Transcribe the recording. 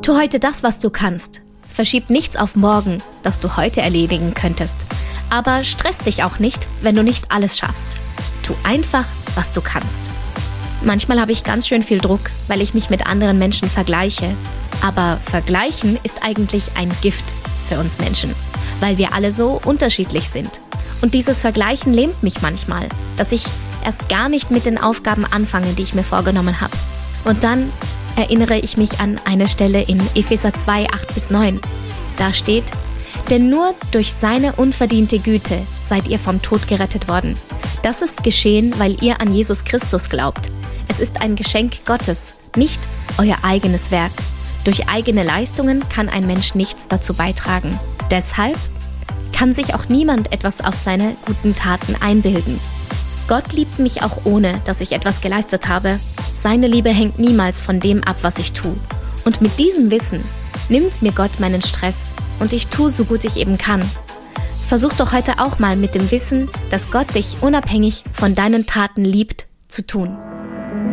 Tu heute das, was du kannst. Verschieb nichts auf morgen, das du heute erledigen könntest. Aber stress dich auch nicht, wenn du nicht alles schaffst. Tu einfach, was du kannst. Manchmal habe ich ganz schön viel Druck, weil ich mich mit anderen Menschen vergleiche. Aber Vergleichen ist eigentlich ein Gift für uns Menschen, weil wir alle so unterschiedlich sind. Und dieses Vergleichen lähmt mich manchmal, dass ich erst gar nicht mit den Aufgaben anfange, die ich mir vorgenommen habe. Und dann erinnere ich mich an eine Stelle in Epheser 2, 8-9. Da steht: Denn nur durch seine unverdiente Güte seid ihr vom Tod gerettet worden. Das ist geschehen, weil ihr an Jesus Christus glaubt. Es ist ein Geschenk Gottes, nicht euer eigenes Werk. Durch eigene Leistungen kann ein Mensch nichts dazu beitragen. Deshalb kann sich auch niemand etwas auf seine guten Taten einbilden. Gott liebt mich auch ohne, dass ich etwas geleistet habe. Seine Liebe hängt niemals von dem ab, was ich tue. Und mit diesem Wissen nimmt mir Gott meinen Stress und ich tue so gut ich eben kann. Versuch doch heute auch mal mit dem Wissen, dass Gott dich unabhängig von deinen Taten liebt, zu tun.